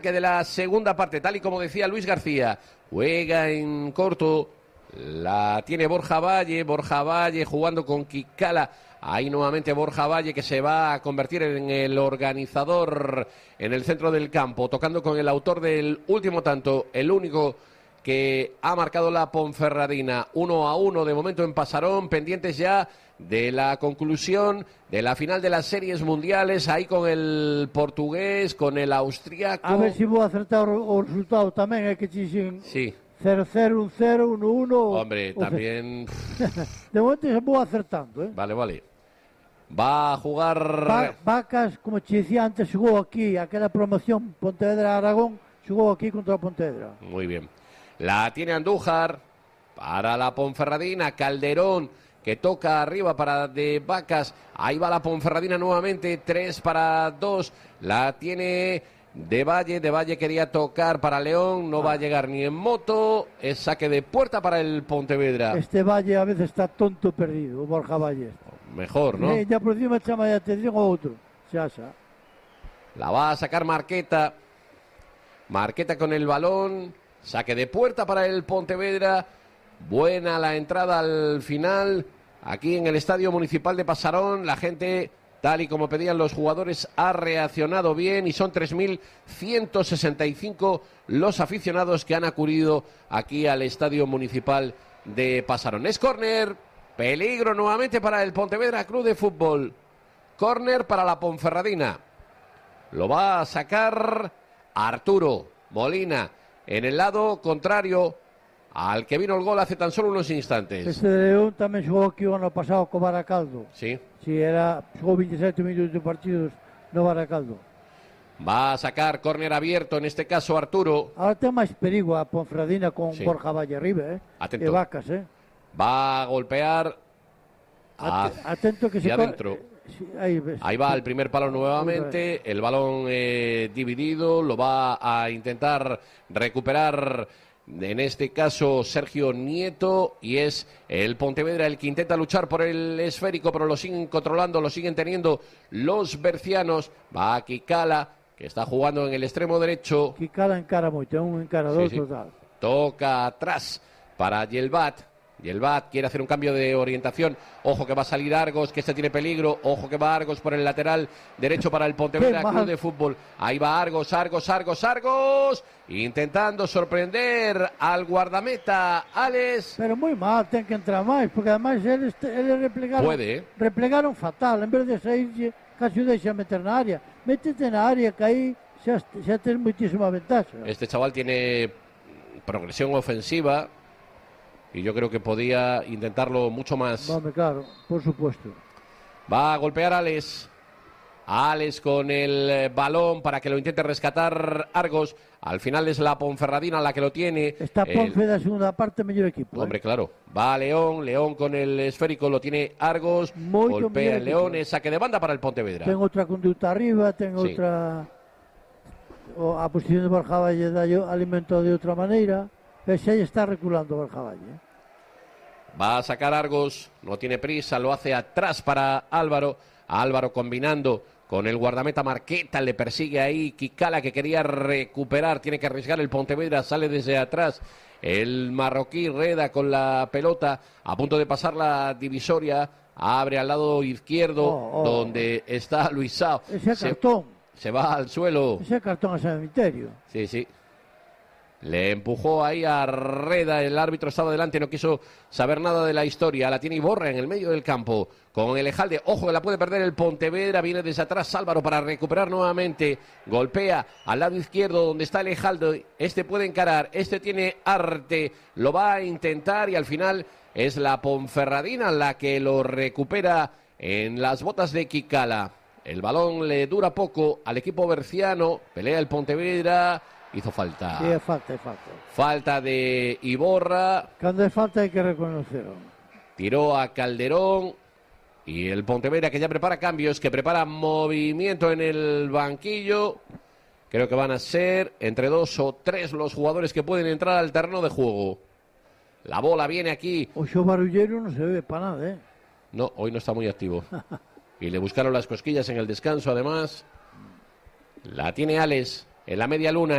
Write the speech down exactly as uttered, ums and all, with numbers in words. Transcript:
Que de la segunda parte, tal y como decía Luis García, juega en corto, la tiene Borja Valle, Borja Valle jugando con Kikala, ahí nuevamente Borja Valle que se va a convertir en el organizador en el centro del campo, tocando con el autor del último tanto, el único que ha marcado la Ponferradina, uno a uno de momento en Pasarón, pendientes ya de la conclusión de la final de las series mundiales, ahí con el portugués, con el austriaco. A ver si voy a acertar o resultado también, é que dixen sí. cero cero, un cero, uno uno. Hombre, también... De momento se voy acertando, ¿eh? Vale, vale. Va a jugar... Va, Vacas, como te decía antes, jugó aquí, aquella promoción Pontevedra-Aragón, jugó aquí contra Pontevedra. Muy bien. La tiene Andújar para la Ponferradina, Calderón, que toca arriba para de Vacas, ahí va la Ponferradina nuevamente, tres para dos, la tiene de Valle, de Valle quería tocar para León, no ah. va a llegar ni en moto, es saque de puerta para el Pontevedra. Este Valle a veces está tonto perdido, Borja Valle. Mejor, ¿no? Eh, ya por encima chama de atención a otro, xa xa. La va a sacar Marqueta, Marqueta con el balón, saque de puerta para el Pontevedra. Buena la entrada al final, aquí en el Estadio Municipal de Pasarón, la gente, tal y como pedían los jugadores, ha reaccionado bien y son tres mil ciento sesenta y cinco los aficionados que han acudido aquí al Estadio Municipal de Pasarón. Es córner, peligro nuevamente para el Pontevedra Club de Fútbol, córner para la Ponferradina, lo va a sacar Arturo Molina en el lado contrario al que vino el gol hace tan solo unos instantes. Este de León tamén xogou aquí o ano pasado co Baracaldo. Sí. Si era, xogou veintisiete minutos de partidos no Baracaldo. Va a sacar córner abierto, en este caso Arturo. Ahora ten máis perigo a Ponferradina con sí. Borja Valle arriba, eh? Atento. E Vacas, eh? Va a golpear a... Atento que se... adentro. Sí, ahí, ves. Ahí va el primer palo nuevamente, el balón eh, dividido, lo va a intentar recuperar en este caso Sergio Nieto, y es el Pontevedra el que intenta luchar por el esférico, pero lo siguen controlando, lo siguen teniendo los bercianos. Va a Kikala, que está jugando en el extremo derecho. Kikala encara moito, é un encarador sí, sí. total. Toca atrás para Yelvat. Yelvat quiere hacer un cambio de orientación. Ojo que va a salir Argos, que este tiene peligro. Ojo que va Argos por el lateral derecho para el Pontevedra Club de Fútbol. Ahí va Argos, Argos, Argos, Argos. Intentando sorprender al guardameta Alex. Pero muy mal, ten que entrar máis, porque además eles, eles replegaron, Puede, ¿eh? replegaron fatal. En vez de sair, casi o deixa meter na área. Métete na área, que aí xa, xa ten moitísima ventaja. Este chaval tiene progresión ofensiva y yo creo que podía intentarlo mucho más. Vale, claro, por supuesto. Va a golpear a Alex. Alex con el balón para que lo intente rescatar Argos. Al final es la Ponferradina la que lo tiene. Esta Ponfe el... da segunda parte mellor equipo. Hombre, eh. claro. Va León, León con el esférico lo tiene Argos. Moito golpea el León, es saque de banda para el Pontevedra. Ten outra conducta arriba, ten sí. outra... O a posición de Borja Valle da alimento de outra maneira. Ese ahí está reculando Borja Valle. Va a sacar Argos, no tiene prisa, lo hace atrás para Álvaro. Álvaro combinando con el guardameta Marqueta, le persigue ahí Kikala, que quería recuperar, tiene que arriesgar el Pontevedra, sale desde atrás el marroquí Reda con la pelota, a punto de pasar la divisoria, abre al lado izquierdo, oh, oh. donde está Luisao. Ese se, cartón. Se va al suelo. Ese cartón al cementerio. Sí, sí. Le empujó ahí a Reda, el árbitro estaba delante, no quiso saber nada de la historia. La tiene Iborra en el medio del campo con el Ejalde. Ojo que la puede perder el Pontevedra, viene desde atrás Álvaro para recuperar nuevamente. Golpea al lado izquierdo donde está el Ejalde. Este puede encarar, este tiene arte, lo va a intentar y al final es la Ponferradina la que lo recupera en las botas de Kikala. El balón le dura poco al equipo berciano, pelea el Pontevedra. Hizo falta. Sí, es falta, es falta. Falta de Iborra. Cuando es falta hay que reconocerlo. Tiró a Calderón. Y el Pontevedra que ya prepara cambios, que prepara movimiento en el banquillo. Creo que van a ser entre dos o tres los jugadores que pueden entrar al terreno de juego. La bola viene aquí. Ocho Barullero no se ve para nada, ¿eh? No, hoy no está muy activo. Y le buscaron las cosquillas en el descanso, además. La tiene Alex. en la media luna.